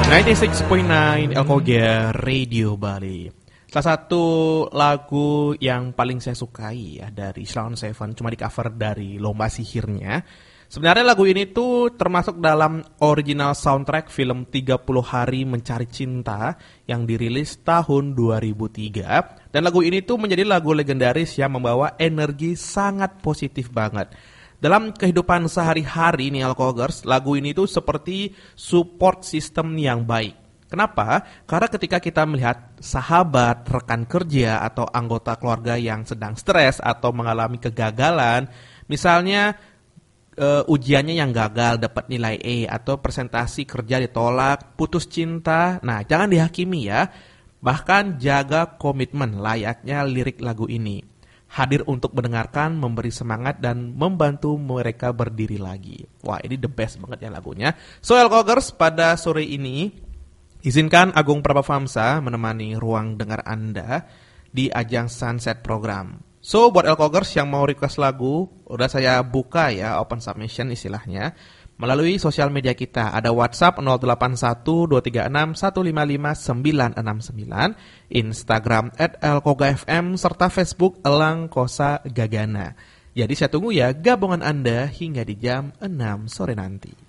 96.9 Elkoga Radio Bali. Salah satu lagu yang paling saya sukai ya dari Sloan Seven, cuma di cover dari Lomba Sihirnya. Sebenarnya lagu ini tuh termasuk dalam original soundtrack film 30 Hari Mencari Cinta yang dirilis tahun 2003. Dan lagu ini tuh menjadi lagu legendaris yang membawa energi sangat positif banget. Dalam kehidupan sehari-hari nih Alkogers, lagu ini tuh seperti support system yang baik. Kenapa? Karena ketika kita melihat sahabat, rekan kerja, atau anggota keluarga yang sedang stres atau mengalami kegagalan, misalnya ujiannya yang gagal dapat nilai E, atau presentasi kerja ditolak, putus cinta, nah jangan dihakimi ya. Bahkan jaga komitmen layaknya lirik lagu ini. Hadir untuk mendengarkan, memberi semangat, dan membantu mereka berdiri lagi. Wah, ini the best banget ya lagunya. So, Elkogers, pada sore ini, izinkan Agung Prabhavamsa menemani ruang dengar Anda di ajang Sunset Program. So, buat Elkogers yang mau request lagu, udah saya buka ya, open submission istilahnya, melalui sosial media kita. Ada WhatsApp 081-236-155-969, Instagram @elkogafm, serta Facebook Elang Kosa Gagana. Jadi saya tunggu ya gabungan Anda hingga di jam 6 sore nanti.